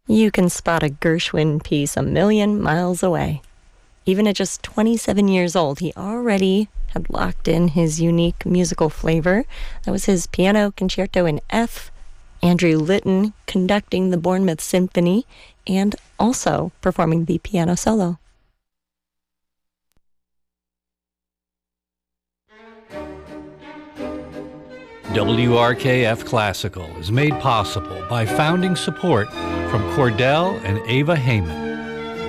You can spot a Gershwin piece a million miles away. Even at just 27 years old, he already had locked in his unique musical flavor. That was his piano concerto in F, Andrew Litton conducting the Bournemouth Symphony, and also performing the piano solo. WRKF Classical is made possible by founding support from Cordell and Ava Heyman.